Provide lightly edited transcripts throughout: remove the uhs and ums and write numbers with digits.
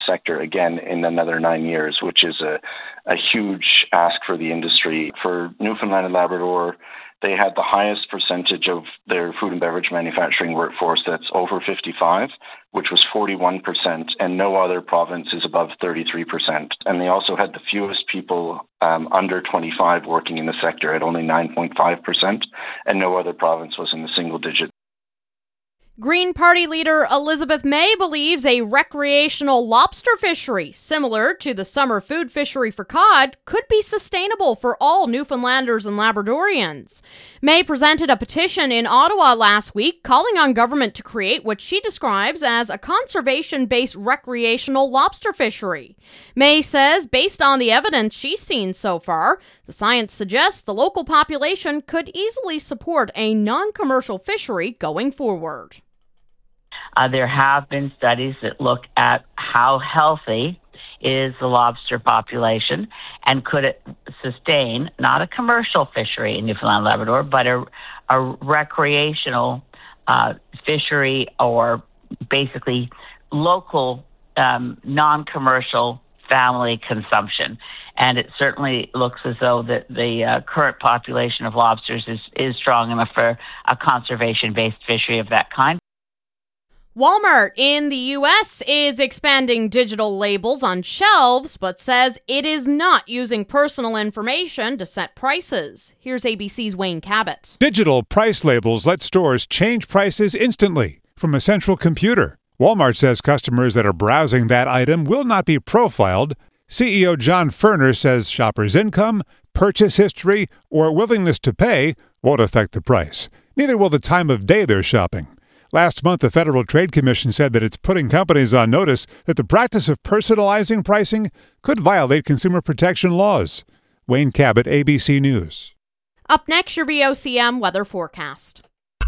sector again in another 9 years, which is a huge ask for the industry. For Newfoundland and Labrador, they had the highest percentage of their food and beverage manufacturing workforce that's over 55, which was 41%, and no other province is above 33%. And they also had the fewest people under 25 working in the sector at only 9.5%, and no other province was in the single digit. Green Party leader Elizabeth May believes a recreational lobster fishery, similar to the summer food fishery for cod, could be sustainable for all Newfoundlanders and Labradorians. May presented a petition in Ottawa last week calling on government to create what she describes as a conservation-based recreational lobster fishery. May says, based on the evidence she's seen so far, the science suggests the local population could easily support a non-commercial fishery going forward. There have been studies that look at how healthy is the lobster population and could it sustain not a commercial fishery in Newfoundland and Labrador, but a recreational fishery or basically local non-commercial family consumption. And it certainly looks as though that the current population of lobsters is strong enough for a conservation-based fishery of that kind. Walmart in the U.S. is expanding digital labels on shelves, but says it is not using personal information to set prices. Here's ABC's Wayne Cabot. Digital price labels let stores change prices instantly from a central computer. Walmart says customers that are browsing that item will not be profiled. CEO John Furner says shoppers' income, purchase history, or willingness to pay won't affect the price. Neither will the time of day they're shopping. Last month, the Federal Trade Commission said that it's putting companies on notice that the practice of personalizing pricing could violate consumer protection laws. Wayne Cabot, ABC News. Up next, your VOCM weather forecast.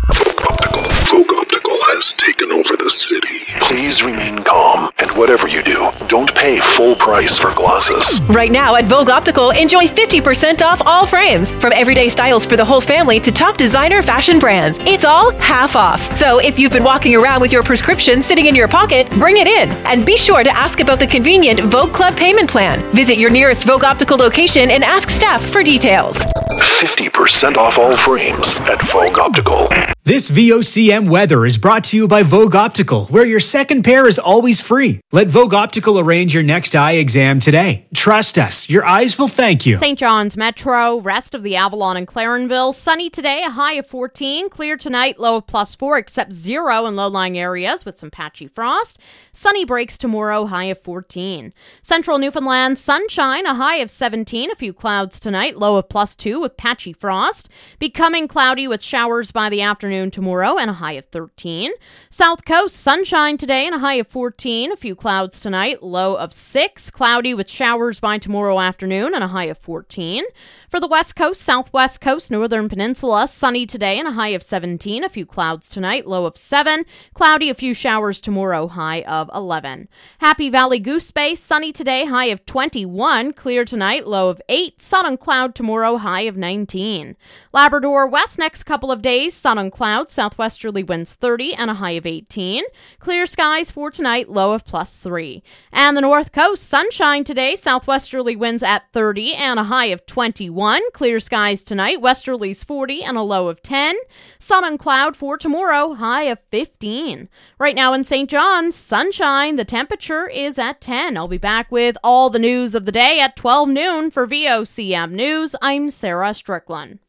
Vogue Optical has taken over the city. Please remain calm, and whatever you do, don't pay full price for glasses. Right now at Vogue Optical, enjoy 50% off all frames. From everyday styles for the whole family to top designer fashion brands. It's all half off. So if you've been walking around with your prescription sitting in your pocket, bring it in. And be sure to ask about the convenient Vogue Club payment plan. Visit your nearest Vogue Optical location and ask staff for details. 50% off all frames at Vogue Optical. This VOCM weather is brought to you by Vogue Optical, where your second pair is always free. Let Vogue Optical arrange your next eye exam today. Trust us, your eyes will thank you. St. John's Metro, rest of the Avalon and Clarenville. Sunny today, a high of 14. Clear tonight, low of +4, except 0 in low-lying areas with some patchy frost. Sunny breaks tomorrow, high of 14. Central Newfoundland, sunshine, a high of 17. A few clouds tonight, low of +2 with patchy frost. Becoming cloudy with showers by the afternoon tomorrow and a high of 13. South Coast, sunshine today and a high of 14. A few clouds tonight, low of 6. Cloudy with showers by tomorrow afternoon and a high of 14. For the West Coast, Southwest Coast, Northern Peninsula, sunny today and a high of 17. A few clouds tonight, low of 7. Cloudy, a few showers tomorrow, high of 11. Happy Valley Goose Bay, sunny today, high of 21. Clear tonight, low of 8. Sun and cloud tomorrow, high of 19. Labrador West, next couple of days, sun and cloud, southwesterly winds 30 and a high of 18. Clear skies for tonight, low of +3. And the North Coast, sunshine today, southwesterly winds at 30 and a high of 21. Clear skies tonight, westerlies 40 and a low of 10. Sun and cloud for tomorrow, high of 15. Right now in St. John's, sunshine, the temperature is at 10. I'll be back with all the news of the day at 12 noon for VOCM News. I'm Sarah Strickland.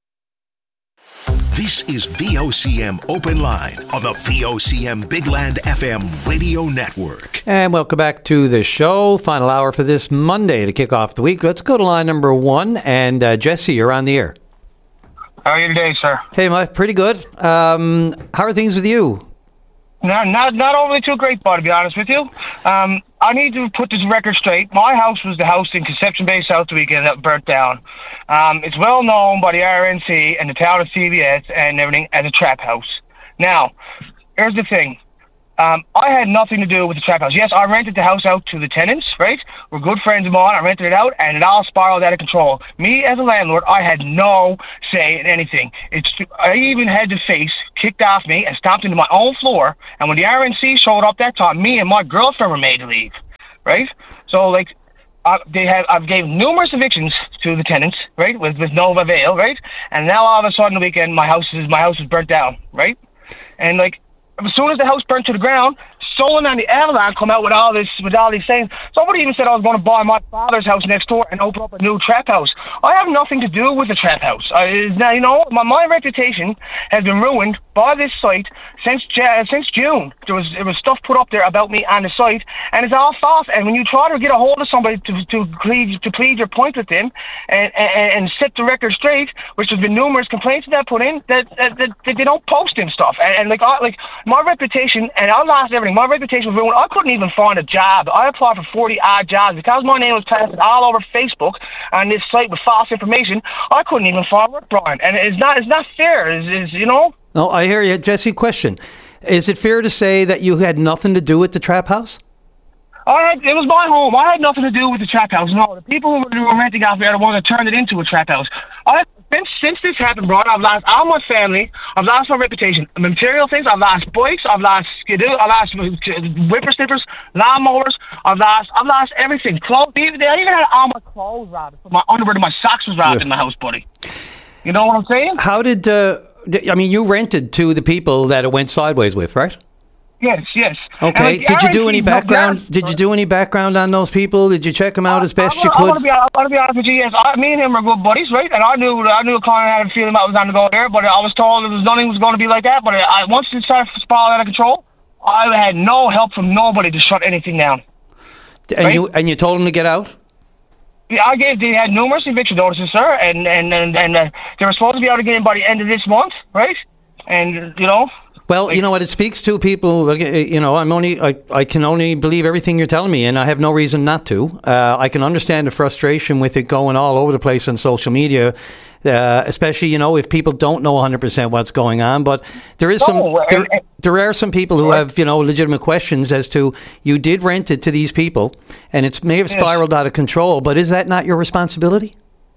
This is VOCM Open Line on the VOCM Big Land FM radio network. And welcome back to the show. Final hour for this Monday to kick off the week. Let's go to line number 1. And Jesse, you're on the air. How are you today, sir? Hey, Mike, pretty good. How are things with you? Not overly too great, bud, to be honest with you. I need to put this record straight. My house was the house in Conception Bay, South Weekend that burnt down. It's well known by the RNC and the town of CBS and everything as a trap house. Now, here's the thing. I had nothing to do with the trap house. Yes, I rented the house out to the tenants, right? We're good friends of mine. I rented it out, and it all spiraled out of control. Me, as a landlord, I had no say in anything. I even had the face kicked off me and stomped into my own floor, and when the RNC showed up that time, me and my girlfriend were made to leave. right? So like, I've gave numerous evictions to the tenants, right, with no avail, right? And now all of a sudden, the weekend, my house is burnt down, right? And like, as soon as the house burnt to the ground, Solon and the Avalon come out with all these things. Somebody even said I was going to buy my father's house next door and open up a new trap house. I have nothing to do with the trap house. Now, you know, my reputation has been ruined by this site since June. There was stuff put up there about me on the site, and it's all false. And when you try to get a hold of somebody to plead your point with them and set the record straight, which there's been numerous complaints that I put in, that they don't post them stuff. And like my reputation, and I lost everything. My reputation was ruined. I couldn't even find a job. I applied for 40 odd jobs because my name was plastered all over Facebook on this site with false information. I couldn't even find work, Brian, and it's not fair. Is you know? No, I hear you, Jesse. Question: is it fair to say that you had nothing to do with the trap house? It was my home. I had nothing to do with the trap house. No, the people who were renting out there are the ones that turned it into a trap house. Since this happened, bro, I've lost all my family. I've lost my reputation. Material things. I've lost bikes. I've lost skidoo. I lost whippersnippers, lawnmowers. I've lost everything. Clothes. I even had all my clothes robbed. My underwear and my socks was robbed in my house, buddy. You know what I'm saying? How did? I mean, you rented to the people that it went sideways with, right? Yes. Okay. Did you do any background? Did you do any background on those people? Did you check them out as best you could? I want to be honest with you. Yes, me and him are good buddies, right? And I knew a client had a feeling I was on the go there, but I was told nothing was going to be like that. But once it started to spiral out of control, I had no help from nobody to shut anything down. And you told them to get out? Yeah, they had numerous eviction notices, sir, and they were supposed to be able to get in by the end of this month, right? And you know. Well, you know what? It speaks to people. You know, I can only believe everything you're telling me, and I have no reason not to. I can understand the frustration with it going all over the place on social media, especially if people don't know 100% what's going on. But there is there are some people who have legitimate questions as to you did rent it to these people, and it may have spiraled out of control. But is that not your responsibility?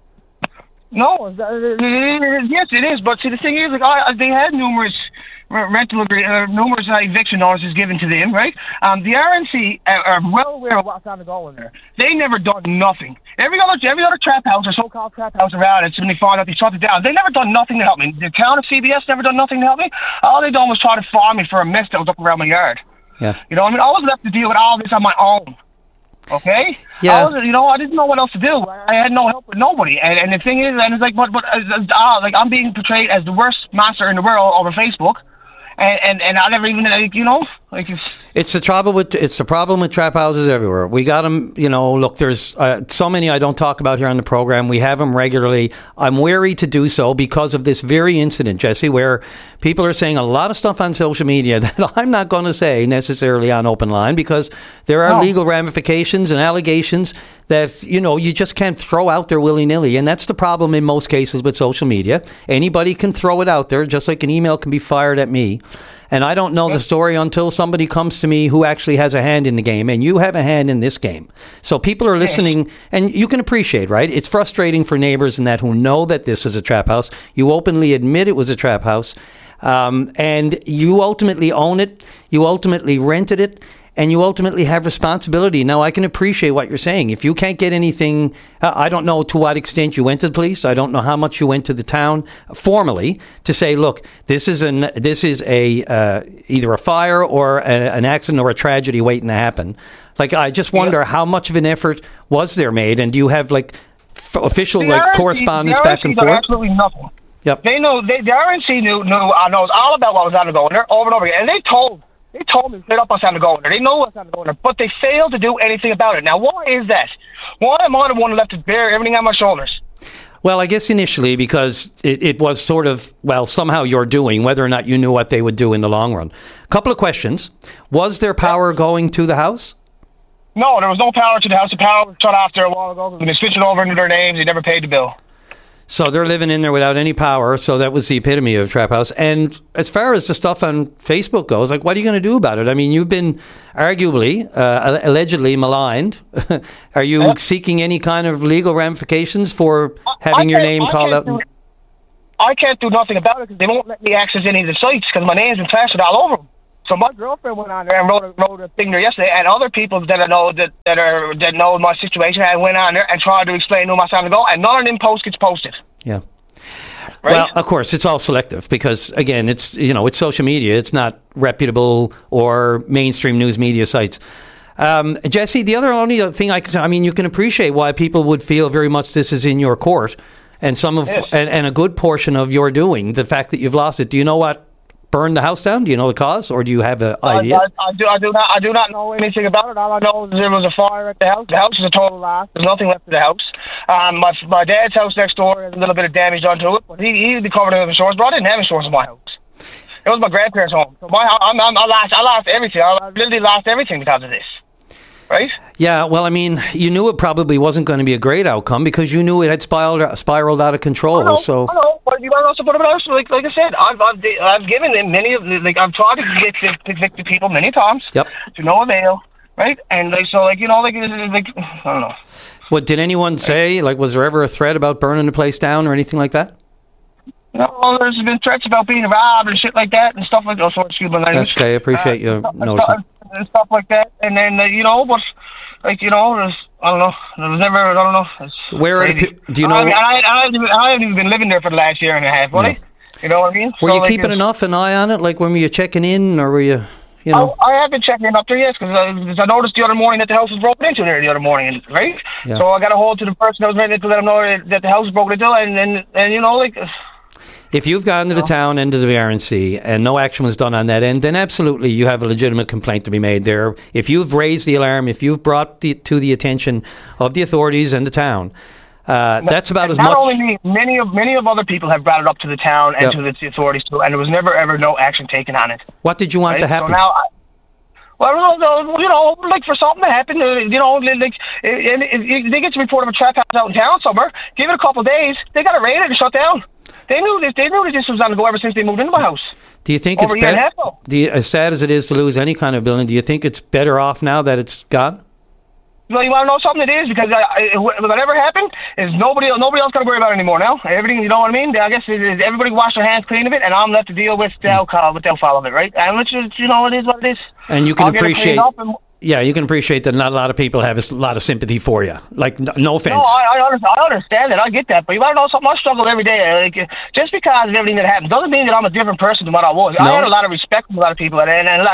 No, yes, it is. But see, the thing is, they had numerous numerous eviction notices given to them, right? The RNC are well aware of what's on the go in there. They never done nothing. Every other trap house or so-called trap house around it, when they found out they shut it down, they never done nothing to help me. The town of CBS never done nothing to help me. All they done was try to fire me for a mess that was up around my yard. Yeah. You know, I was left to deal with all this on my own. Okay? Yeah. I didn't know what else to do. I had no help with nobody. And the thing is, and it's like, like I'm being portrayed as the worst monster in the world over Facebook. And I never even, it's the problem with trap houses everywhere. We got them, look, there's so many I don't talk about here on the program. We have them regularly. I'm wary to do so because of this very incident, Jesse, where people are saying a lot of stuff on social media that I'm not going to say necessarily on Open Line because there are legal ramifications and allegations that, you just can't throw out there willy-nilly. And that's the problem in most cases with social media. Anybody can throw it out there, just like an email can be fired at me. And I don't know the story until somebody comes to me who actually has a hand in the game. And you have a hand in this game. So people are listening, and you can appreciate, right? It's frustrating for neighbors and that who know that this is a trap house. You openly admit it was a trap house. And you ultimately own it. You ultimately rented it. And you ultimately have responsibility. Now, I can appreciate what you're saying. If you can't get anything, I don't know to what extent you went to the police. I don't know how much you went to the town formally to say, look, this is either a fire or an accident or a tragedy waiting to happen. Like, I just wonder how much of an effort was there made, and do you have official correspondence back and forth? Absolutely nothing. Yep. They know. The RNC knows all about what was on the go in there over and over again, and they told me straight up what's on the go in there. They know what's on the go in there, but they failed to do anything about it. Now, why is that? Why am I the one left to bear everything on my shoulders? Well, I guess initially because it was sort of, somehow you're doing, whether or not you knew what they would do in the long run. A couple of questions. Was there power going to the house? No, there was no power to the house. The power was shut off there a while ago. They switched it over into their names. They never paid the bill. So they're living in there without any power. So that was the epitome of trap house. And as far as the stuff on Facebook goes, what are you going to do about it? I mean, you've been arguably, allegedly maligned. Are you seeking any kind of legal ramifications for having your name called out? I can't do nothing about it because they won't let me access any of the sites because my name's been plastered all over them. So my girlfriend went on there and wrote a thing there yesterday, and other people that I know that know my situation, and went on there and tried to explain to them I was having to go, and none of them posts gets posted. Yeah. Right? Well, of course, it's all selective because, again, it's it's social media. It's not reputable or mainstream news media sites. Jesse, the only other thing I can say, I mean, you can appreciate why people would feel very much this is in your court, and and a good portion of your doing. The fact that you've lost it. Do you know what burned the house down? Do you know the cause, or do you have an idea? I do not know anything about it. All I know is there was a fire at the house. The house is a total loss. There's nothing left of the house. My dad's house next door has a little bit of damage done to it, but he'd be covered in insurance. But I didn't have insurance in my house. It was my grandparents' home. So I lost everything. I literally lost everything because of this. Right? Yeah, well, I mean, you knew it probably wasn't going to be a great outcome because you knew it had spiraled out of control. I know, but you got to also put it out. Like I said, I've given them many of I've tried to get the people many times. Yep. To no avail, right? And I don't know. What did anyone say? Like, was there ever a threat about burning the place down or anything like that? No, there's been threats about being robbed and shit like that and stuff like that. So excuse my language. That's okay. I appreciate you noticing. And stuff like that, and then but there's I don't know. There's never I don't know. It's where are do you know? I haven't even been living there for the last year and a half, buddy. You know what I mean? Were you keeping enough an eye on it? Like when were you checking in, or were you? You know? I have been checking in up there, yes, because I noticed the other morning that the house was broken into there the other morning, right? Yeah. So I got a hold to the person that was renting it to let them know that the house was broken into, and if you've gone to the town end of the RNC and no action was done on that end, then absolutely you have a legitimate complaint to be made there. If you've raised the alarm, if you've brought to the attention of the authorities and the town, that's about as much. Not only me, many of other people have brought it up to the town and to the authorities too, and there was never ever no action taken on it. What did you want to happen? So now, like for something to happen, if they get to report of a trap house out in town somewhere, give it a couple of days, they got to raid it and shut down. They knew that this was on the go ever since they moved into my house. Do you think it's better? As sad as it is to lose any kind of building, do you think it's better off now that it's gone? Well, you want to know something? It is, because whatever happened is nobody else got to worry about it anymore now. Everything, you know what I mean? I guess everybody washed their hands clean of it, and I'm left to deal with the alcohol, with the outfall of it, right? And which is, it is what it is. And you can appreciate. Yeah, you can appreciate that not a lot of people have a lot of sympathy for you. Like, no offense. No, I understand that. I get that. But you want to know something? I struggle every day. Like, just because of everything that happens doesn't mean that I'm a different person than what I was. No. I had a lot of respect from a lot of people. And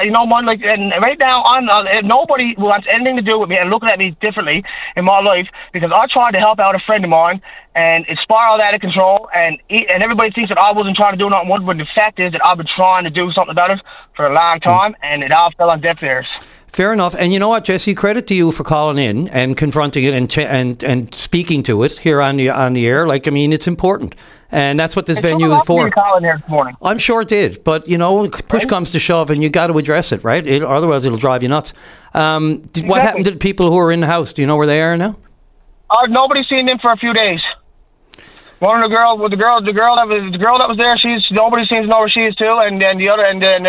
right now, nobody wants anything to do with me and looking at me differently in my life because I tried to help out a friend of mine and it spiraled out of control. And everybody thinks that I wasn't trying to do nothing. But the fact is that I've been trying to do something about it for a long time, and it all fell on deaf ears. Fair enough. And you know what, Jesse? Credit to you for calling in and confronting it and speaking to it here on the air. Like, I mean, it's important. And that's what this venue is for. I'm sure it did. But, push comes to shove and you got to address it, right? Otherwise, it'll drive you nuts. Exactly. What happened to the people who are in the house? Do you know where they are now? Nobody's seen them for a few days. One of the girl that was there, nobody seems to know where she is too, and then the other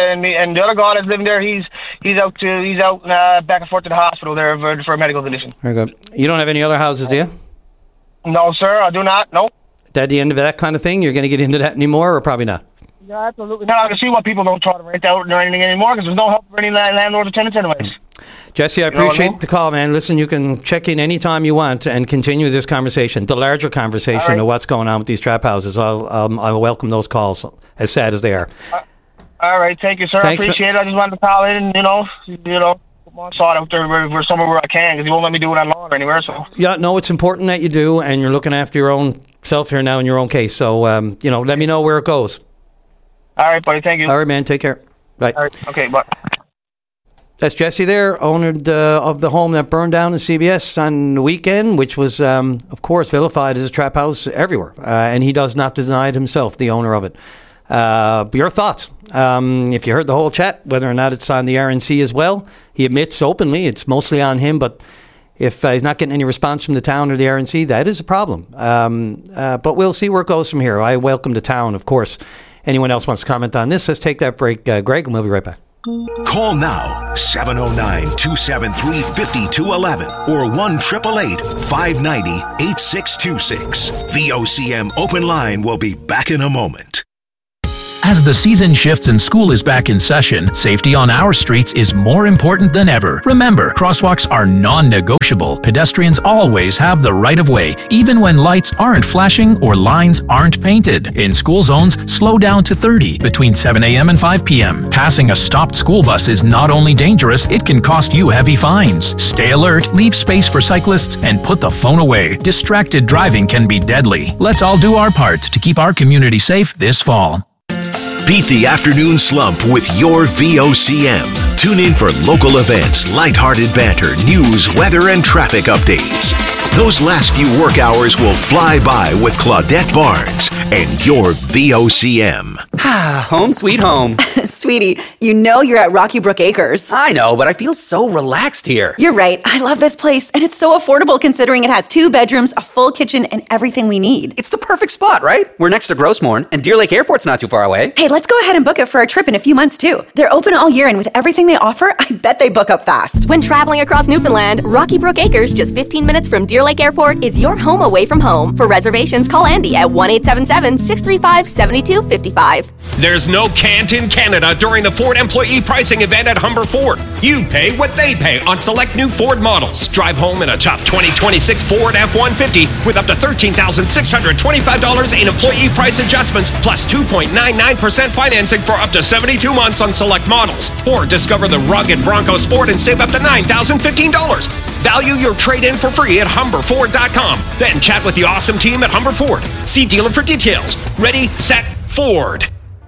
guy that's living there, he's out back and forth to the hospital there for a medical condition. Very good. You don't have any other houses, do you? No, sir, I do not. No. Is that the end of that kind of thing? You're going to get into that anymore, or probably not? Yeah, absolutely not. I can see why people don't try to rent out or anything anymore because there's no help for any landlords or tenants anyways. Jesse, I appreciate the call, man. Listen, you can check in anytime you want and continue this conversation, the larger conversation of what's going on with these trap houses. I'll welcome those calls, as sad as they are. All right, thank you, sir. Thanks, I appreciate it. I just wanted to call in and, put my thought out there where somewhere where I can because he won't let me do it on law or anywhere. So. Yeah, no, it's important that you do, and you're looking after your own self here now in your own case. So, let me know where it goes. All right, buddy. Thank you. All right, man. Take care. Bye. All right. Okay, bye. That's Jesse there, owner of the home that burned down in CBS on the weekend, which was, of course, vilified as a trap house everywhere. And he does not deny it himself, the owner of it. Your thoughts? If you heard the whole chat, whether or not it's on the RNC as well, he admits openly it's mostly on him, but if he's not getting any response from the town or the RNC, that is a problem. But we'll see where it goes from here. I welcome the town, of course. Anyone else wants to comment on this? Let's take that break, Greg, and we'll be right back. Call now, 709-273-5211 or 1-888-590-8626. VOCM Open Line will be back in a moment. As the season shifts and school is back in session, safety on our streets is more important than ever. Remember, crosswalks are non-negotiable. Pedestrians always have the right of way, even when lights aren't flashing or lines aren't painted. In school zones, slow down to 30 between 7 a.m. and 5 p.m. Passing a stopped school bus is not only dangerous, it can cost you heavy fines. Stay alert, leave space for cyclists, and put the phone away. Distracted driving can be deadly. Let's all do our part to keep our community safe this fall. Beat the afternoon slump with your VOCM. Tune in for local events, lighthearted banter, news, weather, and traffic updates. Those last few work hours will fly by with Claudette Barnes and your VOCM. Home sweet home. Sweetie, you know you're at Rocky Brook Acres. I know, but I feel so relaxed here. You're right. I love this place, and it's so affordable considering it has 2 bedrooms, a full kitchen, and everything we need. It's the perfect spot, right? We're next to Grossmorn, and Deer Lake Airport's not too far away. Hey, let's go ahead and book it for our trip in a few months, too. They're open all year, and with everything they offer, I bet they book up fast. When traveling across Newfoundland, Rocky Brook Acres, just 15 minutes from Deer Lake Airport, is your home away from home. For reservations, call Andy at 1-877-635-7255. There's no Canton, Canada during the Ford Employee Pricing Event at Humber Ford. You pay what they pay on select new Ford models. Drive home in a tough 2026 Ford F-150 with up to $13,625 in employee price adjustments plus 2.99% financing for up to 72 months on select models. Or discover the rugged Bronco Sport and save up to $9,015. Value your trade-in for free at HumberFord.com. Then chat with the awesome team at Humber Ford. See dealer for details. Ready, set, Ford.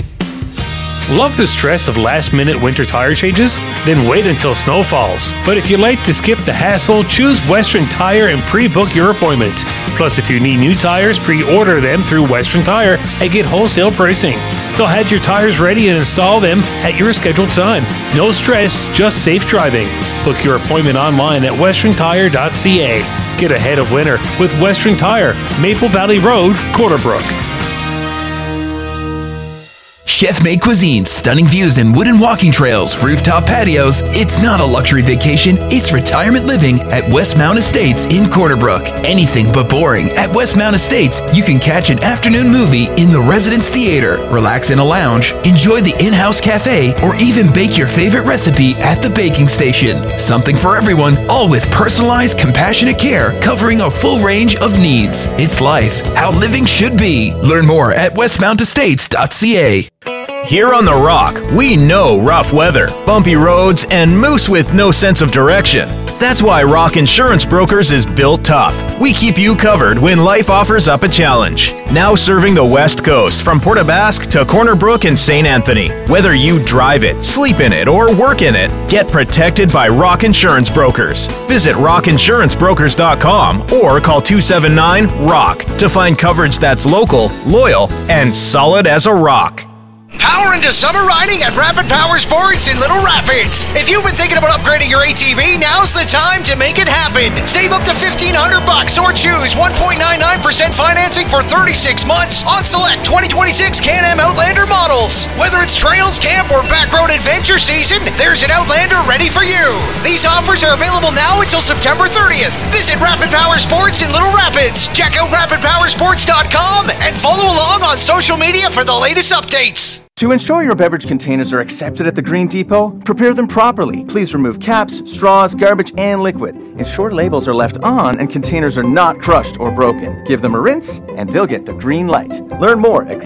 Love the stress of last-minute winter tire changes? Then wait until snow falls. But if you like to skip the hassle, choose Western Tire and pre-book your appointment. Plus, if you need new tires, pre-order them through Western Tire and get wholesale pricing. They'll have your tires ready and install them at your scheduled time. No stress, just safe driving. Book your appointment online at westerntire.ca. Get ahead of winter with Western Tire, Maple Valley Road, Corner Brook. Chef-made cuisine, stunning views and wooden walking trails, rooftop patios. It's not a luxury vacation, it's retirement living at Westmount Estates in Corner Brook. Anything but boring. At Westmount Estates, you can catch an afternoon movie in the Residence Theater, relax in a lounge, enjoy the in-house cafe, or even bake your favorite recipe at the baking station. Something for everyone, all with personalized, compassionate care covering a full range of needs. It's life, how living should be. Learn more at westmountestates.ca. Here on The Rock, we know rough weather, bumpy roads, and moose with no sense of direction. That's why Rock Insurance Brokers is built tough. We keep you covered when life offers up a challenge. Now serving the West Coast from Port aux Basques to Corner Brook and St. Anthony. Whether you drive it, sleep in it, or work in it, get protected by Rock Insurance Brokers. Visit rockinsurancebrokers.com or call 279-ROCK to find coverage that's local, loyal, and solid as a rock. Power into summer riding at Rapid Power Sports in Little Rapids. If you've been thinking about upgrading your ATV, now's the time to make it happen. Save up to $1,500 or choose 1.99% financing for 36 months on select 2026 Can-Am Outlander models. Whether it's trails, camp, or backroad adventure season, there's an Outlander ready for you. These offers are available now until September 30th. Visit Rapid Power Sports in Little Rapids. Check out rapidpowersports.com and follow along on social media for the latest updates. To ensure your beverage containers are accepted at the Green Depot, prepare them properly. Please remove caps, straws, garbage, and liquid. Ensure labels are left on and containers are not crushed or broken. Give them a rinse, and they'll get the green light. Learn more at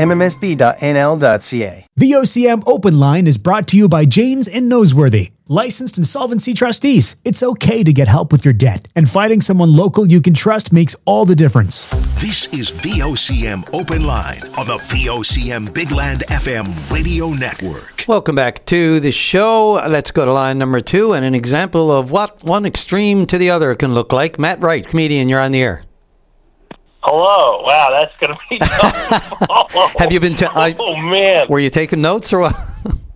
mmsb.nl.ca. VOCM Open Line is brought to you by Janes and Noseworthy, licensed insolvency trustees. It's okay to get help with your debt, and finding someone local you can trust makes all the difference. This is VOCM Open Line on the VOCM Big Land FM radio network. Welcome back to the show. Let's go to line number 2 and an example of what one extreme to the other can look like. Matt Wright, comedian, you're on the air. Hello. Wow, that's going to be tough. Have you been... oh, man. Were you taking notes or what?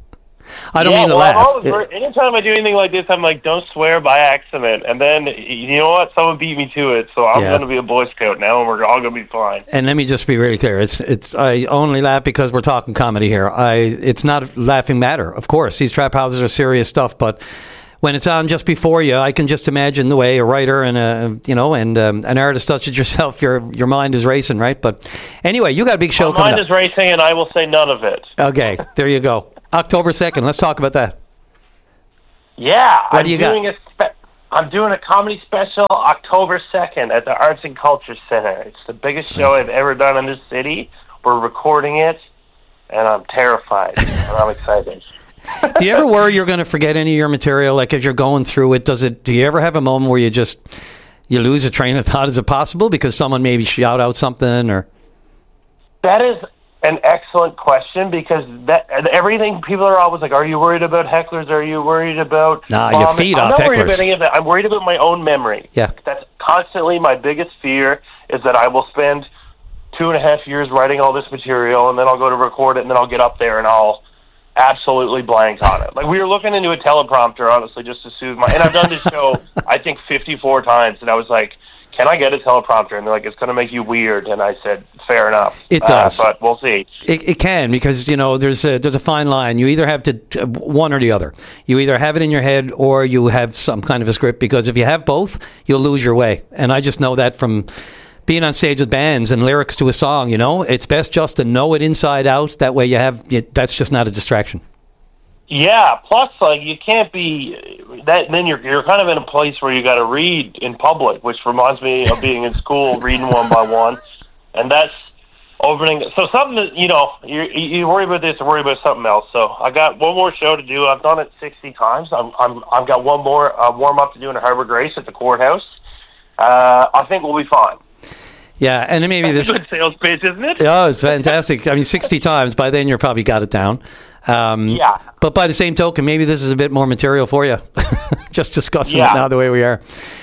I don't mean to laugh. Anytime I do anything like this, I'm like, don't swear by accident. And then, you know what? Someone beat me to it, so I'm going to be a Boy Scout now, and we're all going to be fine. And let me just be really clear. It's I only laugh because we're talking comedy here. It's not a laughing matter, of course. These trap houses are serious stuff, but when it's on just before you, I can just imagine the way a writer and an artist such as yourself, your mind is racing, right? But anyway, you got a big show coming up. My mind is racing, and I will say none of it. Okay, there you go. October 2nd. Let's talk about that. Yeah, What do you got? I'm doing a comedy special October 2nd at the Arts and Culture Center. It's the biggest show I've ever done in this city. We're recording it, and I'm terrified, and I'm excited. Do you ever worry you're going to forget any of your material? Like as you're going through it, do you ever have a moment where you lose a train of thought? Is it possible because someone maybe shout out something or? That is an excellent question because everything people are always like, "Are you worried about hecklers? Are you worried about?" Nah, you feed I'm off not worried hecklers. about any of that. I'm worried about my own memory. Yeah, that's constantly my biggest fear is that I will spend 2.5 years writing all this material and then I'll go to record it and then I'll get up there and I'll absolutely blank on it. Like we were looking into a teleprompter, honestly, just to soothe and I've done this show, I think 54 times, and I was like, can I get a teleprompter? And they're like, it's going to make you weird. And I said, fair enough. It does. But we'll see. It can, because, there's a fine line. You either have to, one or the other. You either have it in your head or you have some kind of a script, because if you have both, you'll lose your way. And I just know that from being on stage with bands and lyrics to a song, it's best just to know it inside out. That way that's just not a distraction. Yeah, plus, you can't be that. Then you're kind of in a place where you got to read in public, which reminds me of being in school, reading one by one, and that's opening. So something that you worry about this or worry about something else. So I got one more show to do. I've done it 60 times. I've got one more warm up to do in Harbor Grace at the courthouse. I think we'll be fine. Yeah, and then maybe That's a good sales pitch, isn't it? Oh, it's fantastic. 60 times. By then, you're probably got it down. Yeah. But by the same token, maybe this is a bit more material for you. Just discussing it now the way we are.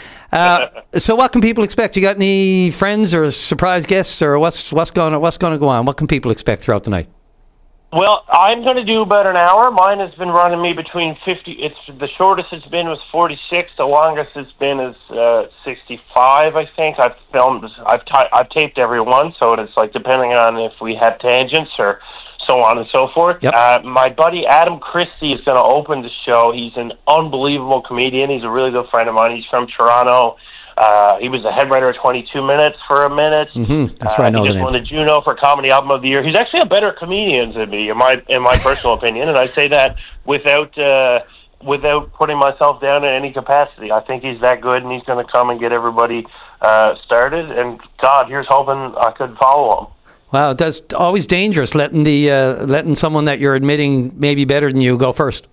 So what can people expect? You got any friends or surprise guests, or what's going to go on? What can people expect throughout the night? Well, I'm going to do about an hour. Mine has been running me between 50. It's the shortest it's been was 46. The longest it's been is 65. I think I've filmed. I've taped every one, so it's depending on if we have tangents or so on and so forth. Yep. My buddy Adam Christie is going to open the show. He's an unbelievable comedian. He's a really good friend of mine. He's from Toronto. He was the head writer of 22 Minutes for a minute. Mm-hmm. That's right. I know he the just name. won the Juno for Comedy Album of the Year. He's actually a better comedian than me, in my personal opinion, and I say that without putting myself down in any capacity. I think he's that good, and he's going to come and get everybody started. And God, here's hoping I could follow him. Wow, that's always dangerous, letting someone that you're admitting may be better than you go first.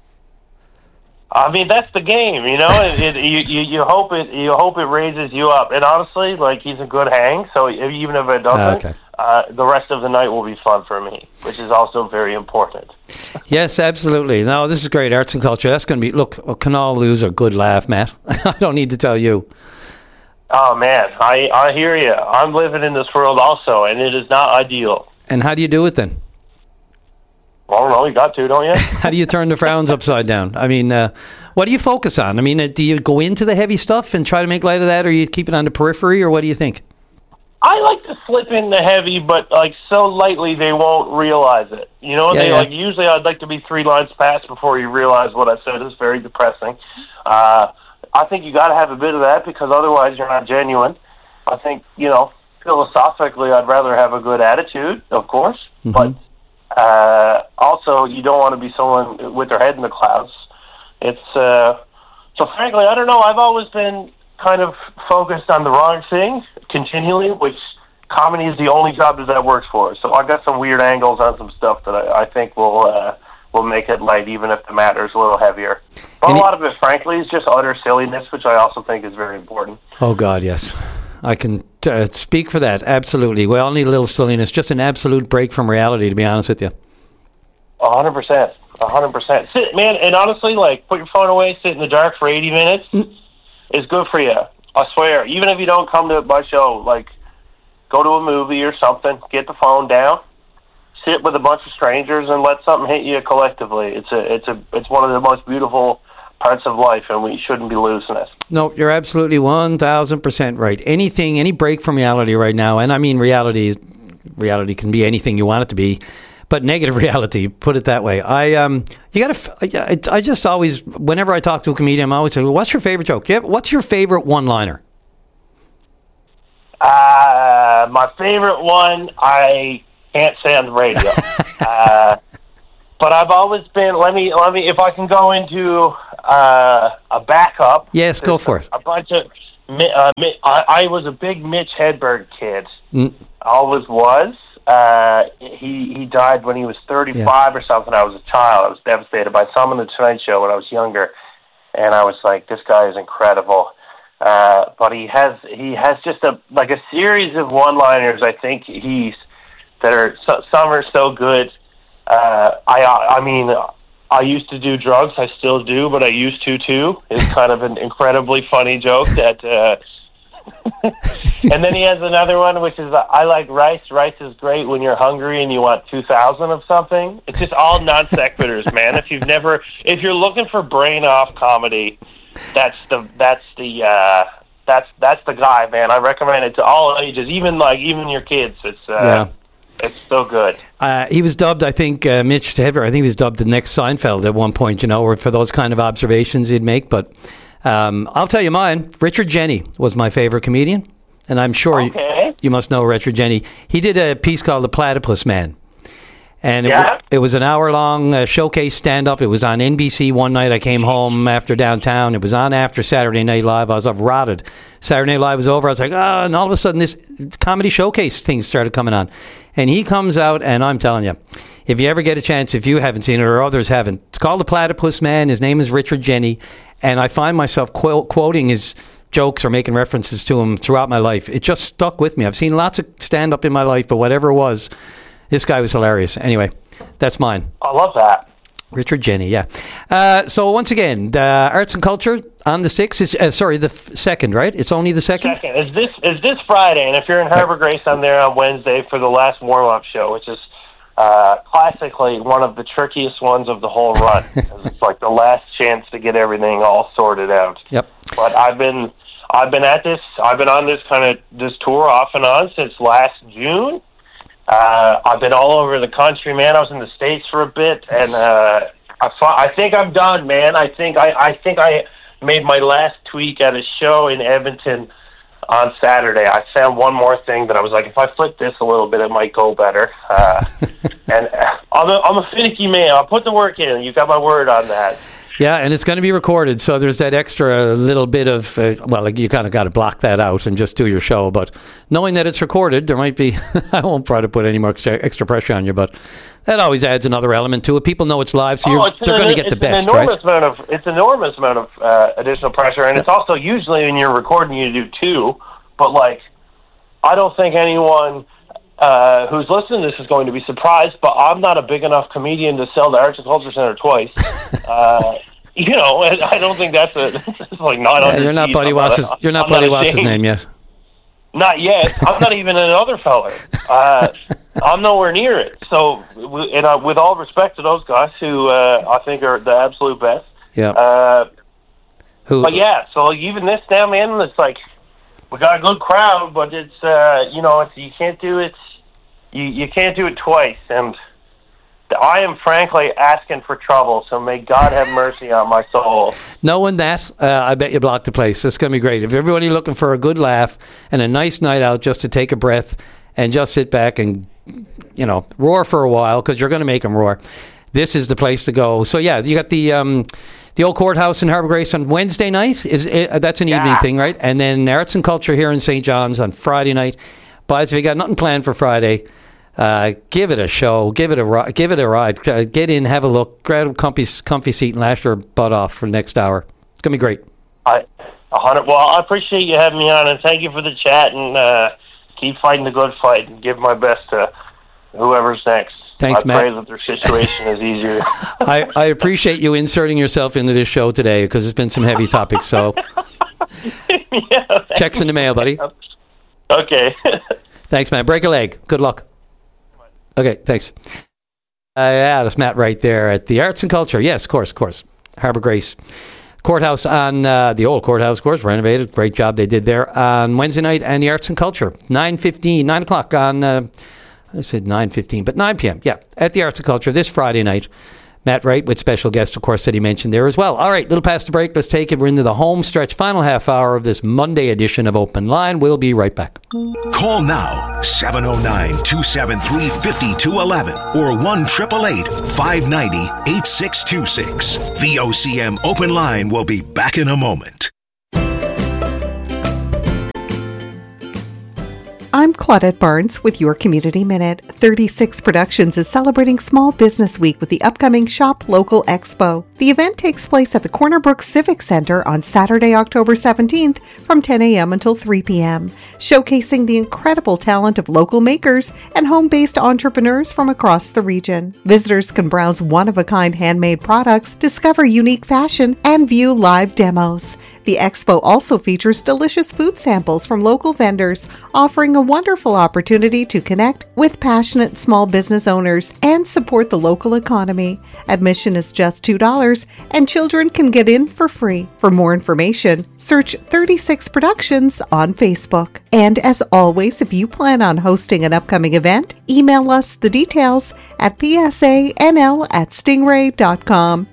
I mean, that's the game, you hope it raises you up. And honestly, he's a good hang, so even if it doesn't, the rest of the night will be fun for me, which is also very important. Yes, absolutely. No, this is great. Arts and culture. That's going to be, look, can all lose a good laugh, Matt. I don't need to tell you. Oh, man, I hear you. I'm living in this world also, and it is not ideal. And how do you do it then? I don't know. You got to, don't you? How do you turn the frowns upside down? I mean, what do you focus on? I mean, do you go into the heavy stuff and try to make light of that, or you keep it on the periphery, or what do you think? I like to slip in the heavy, but so lightly they won't realize it. Usually I'd like to be 3 lines past before you realize what I said is very depressing. I think you got to have a bit of that, because otherwise you're not genuine. I think, philosophically I'd rather have a good attitude, of course, but also you don't want to be someone with their head in the clouds. It's so frankly, I don't know. I've always been kind of focused on the wrong thing continually, which comedy is the only job that works for. So I got some weird angles on some stuff that I think will make it light, even if the matter is a little heavier. But a lot of it, frankly, is just utter silliness, which I also think is very important. Oh, God, yes. I can speak for that, absolutely. We all need a little silliness, just an absolute break from reality, to be honest with you. 100%. 100%. Sit, man, and honestly, put your phone away, sit in the dark for 80 minutes is good for you. I swear. Even if you don't come to my show, go to a movie or something, get the phone down, sit with a bunch of strangers, and let something hit you collectively. It's one of the most beautiful parts of life, and we shouldn't be losing it. No, you're absolutely 1,000% right. Any break from reality right now, and I mean reality can be anything you want it to be, but negative reality. Put it that way. I just always, whenever I talk to a comedian, I'm always saying, "What's your favorite joke? What's your favorite one-liner?" My favorite one, I can't say on the radio. But I've always been. Let me. If I can go into a backup. Yes, go for it. A bunch of. I was a big Mitch Hedberg kid. Always was. He died when he was 35 or something. I was a child. I was devastated. I saw him on the Tonight Show when I was younger, and I was like, "This guy is incredible." But he has just a series of one-liners. I think some are so good. I mean, I used to do drugs. I still do, but I used to too. It's kind of an incredibly funny joke that. And then he has another one, which is I like rice. Rice is great when you're hungry and you want 2,000 of something. It's just all non sequiturs, man. If you're looking for brain off comedy, that's the guy, man. I recommend it to all ages, even your kids. It's so good. He was dubbed, I think, Mitch Hedberg. I think he was dubbed the next Seinfeld at one point, or for those kind of observations he'd make. But I'll tell you mine. Richard Jenny was my favorite comedian, and I'm sure you must know Richard Jenny. He did a piece called The Platypus Man. And it was an hour-long showcase stand-up. It was on NBC one night. I came home after downtown. It was on after Saturday Night Live. I was rotted. Saturday Night Live was over. I was like, and all of a sudden this comedy showcase thing started coming on. And he comes out, and I'm telling you, if you ever get a chance, if you haven't seen it or others haven't, it's called The Platypus Man. His name is Richard Jenny. And I find myself quoting his jokes or making references to him throughout my life. It just stuck with me. I've seen lots of stand-up in my life, but whatever it was, this guy was hilarious. Anyway, that's mine. I love that. Richard Jenny, yeah. So once again, the Arts and Culture on the 6th is, the 2nd, right? It's only the 2nd? Is this Friday, and if you're in Harbor Grace, I'm there on Wednesday for the last warm-up show, which is classically one of the trickiest ones of the whole run. It's like the last chance to get everything all sorted out. Yep. But I've been on this tour off and on since last June. I've been all over the country, man. I was in the States for a bit, and I think I'm done, man. I think I made my last tweak at a show in Edmonton on Saturday. I found one more thing that I was like, if I flip this a little bit, it might go better. And I'm a finicky man. I'll put the work in. You got my word on that. Yeah, and it's going to be recorded, so there's that extra little bit of, you kind of got to block that out and just do your show. But knowing that it's recorded, there might be, I won't try to put any more extra pressure on you, but that always adds another element to it. People know it's live, so they're going to get the best, right? It's an enormous amount of additional pressure, and it's also usually when you're recording, you do two. But, I don't think anyone who's listening to this is going to be surprised, but I'm not a big enough comedian to sell the Arts and Culture Center twice. I don't think that's it's like 900. You're not Buddy Wass's. You're not Buddy Wass's name yet. Not yet. I'm not even another feller. I'm nowhere near it. So, with all respect to those guys who I think are the absolute best. Yeah. But yeah, so even this now, man, it's like we got a good crowd, but it's you can't do it. You can't do it twice, and I am frankly asking for trouble, so may God have mercy on my soul. Knowing that, I bet you blocked the place. It's going to be great. If everybody looking for a good laugh and a nice night out just to take a breath and just sit back and, roar for a while, because you're going to make them roar, this is the place to go. So, yeah, you got the old courthouse in Harbor Grace on Wednesday night. That's an evening thing, right? And then Arts and Culture here in St. John's on Friday night. But if you got nothing planned for Friday, give it a show, give it a ride, get in, have a look, grab a comfy seat and lash your butt off for the next hour. It's going to be great. I appreciate you having me on, and thank you for the chat, and keep fighting the good fight and give my best to whoever's next. Thanks, Matt. I pray that their situation is easier. I appreciate you inserting yourself into this show today, because it's been some heavy topics, so checks in the mail, buddy. Okay. Thanks, man. Break a leg. Good luck. Okay, thanks. That's Matt right there at the Arts and Culture. Yes, of course. Harbor Grace Courthouse on the old courthouse, of course, renovated. Great job they did there on Wednesday night. And the Arts and Culture, 9 o'clock on I said 9:15, but 9 p.m. Yeah, at the Arts and Culture this Friday night. Matt Wright with special guest, of course, that he mentioned there as well. All right, little past the break. Let's take it. We're into the home stretch, final half hour of this Monday edition of Open Line. We'll be right back. Call now, 709-273-5211 or 1-888-590-8626. VOCM Open Line will be back in a moment. I'm Claudette Barnes with your Community Minute. 36 Productions is celebrating Small Business Week with the upcoming Shop Local Expo. The event takes place at the Corner Brook Civic Center on Saturday, October 17th from 10 a.m. until 3 p.m., showcasing the incredible talent of local makers and home-based entrepreneurs from across the region. Visitors can browse one-of-a-kind handmade products, discover unique fashion, and view live demos. The expo also features delicious food samples from local vendors, offering a wonderful opportunity to connect with passionate small business owners and support the local economy. Admission is just $2, and children can get in for free. For more information, search 36 Productions on Facebook. And as always, if you plan on hosting an upcoming event, email us the details at psanl@stingray.com.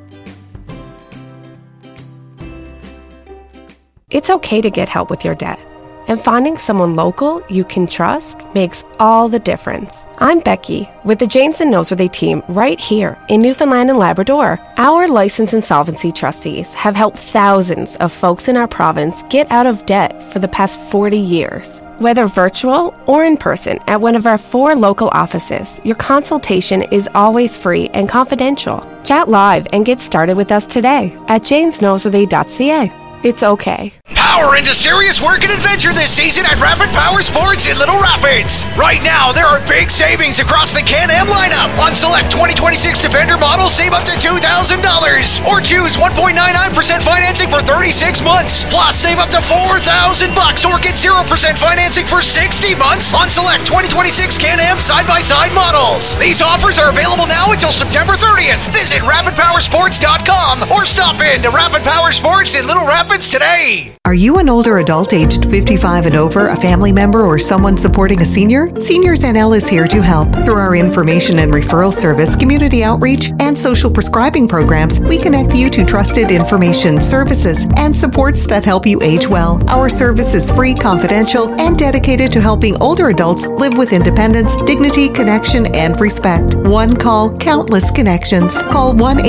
It's okay to get help with your debt. And finding someone local you can trust makes all the difference. I'm Becky with the Janes and Noseworthy team right here in Newfoundland and Labrador. Our licensed insolvency trustees have helped thousands of folks in our province get out of debt for the past 40 years. Whether virtual or in person at one of our 4 local offices, your consultation is always free and confidential. Chat live and get started with us today at janesnoseworthy.ca. It's okay. Power into serious work and adventure this season at Rapid Power Sports in Little Rapids. Right now, there are big savings across the Can-Am lineup. On select 2026 Defender models, save up to $2,000. Or choose 1.99% financing for 36 months. Plus, save up to $4,000 or get 0% financing for 60 months on select 2026 Can-Am side-by-side models. These offers are available now until September 30th. Visit RapidPowerSports.com or stop in to Rapid Power Sports in Little Rapids today. Are you an older adult aged 55 and over, a family member, or someone supporting a senior? Seniors NL is here to help. Through our information and referral service, community outreach, and social prescribing programs, we connect you to trusted information, services, and supports that help you age well. Our service is free, confidential, and dedicated to helping older adults live with independence, dignity, connection, and respect. One call, countless connections. Call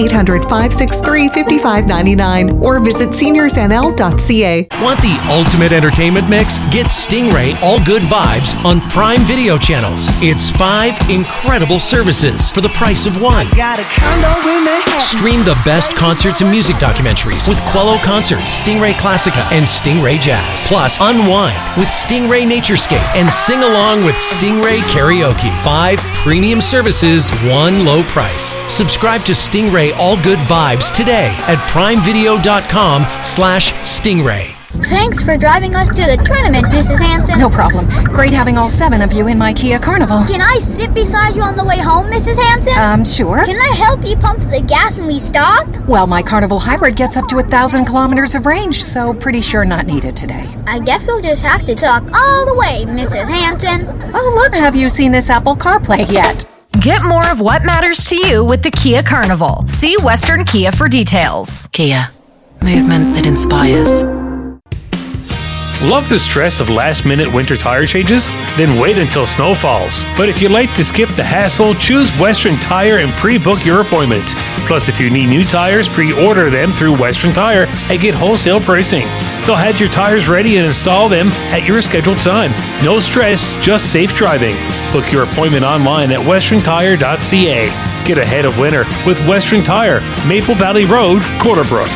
1-800-563-5599 or visit seniorsnl.ca. Want the ultimate entertainment mix? Get Stingray All Good Vibes on Prime Video channels. It's 5 incredible services for the price of one. Stream the best concerts and music documentaries with Quello Concerts, Stingray Classica, and Stingray Jazz. Plus, unwind with Stingray Naturescape and sing along with Stingray Karaoke. 5 premium services, one low price. Subscribe to Stingray All Good Vibes today at primevideo.com/Stingray. Thanks for driving us to the tournament, Mrs. Hanson. No problem. Great having all 7 of you in my Kia Carnival. Can I sit beside you on the way home, Mrs. Hanson? Sure. Can I help you pump the gas when we stop? Well, my Carnival Hybrid gets up to 1,000 kilometers of range, so pretty sure not needed today. I guess we'll just have to talk all the way, Mrs. Hanson. Oh, look, have you seen this Apple CarPlay yet? Get more of what matters to you with the Kia Carnival. See Western Kia for details. Kia. Movement that inspires. Love the stress of last-minute winter tire changes? Then wait until snow falls. But if you like to skip the hassle, choose Western Tire and pre-book your appointment. Plus, if you need new tires, pre-order them through Western Tire and get wholesale pricing. They'll have your tires ready and install them at your scheduled time. No stress, just safe driving. Book your appointment online at westerntire.ca. Get ahead of winter with Western Tire, Maple Valley Road, Corner Brook.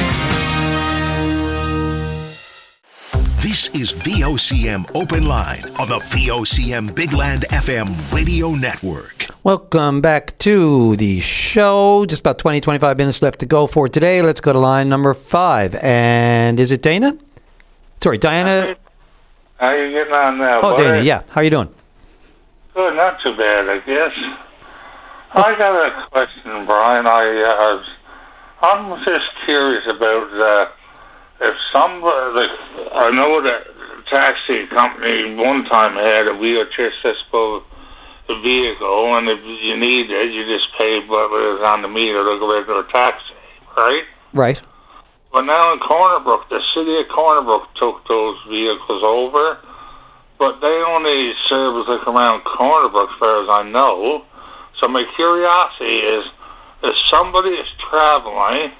This is VOCM Open Line on the VOCM Big Land FM radio network. Welcome back to the show. Just about 20-25 minutes left to go for today. Let's go to line number 5. And is it Dana? Sorry, Diana. How are you getting on now? Oh, Dana, yeah. How are you doing? Good, not too bad, I guess. I got a question, Brian. I'm just curious about if somebody, I know that taxi company one time had a wheelchair system. the vehicle, and if you need it, you just pay what is on the meter like a regular taxi, right? Right. But now in Corner Brook, the city of Corner Brook took those vehicles over, but they only service like around Corner Brook, as far as I know. So my curiosity is, if somebody is traveling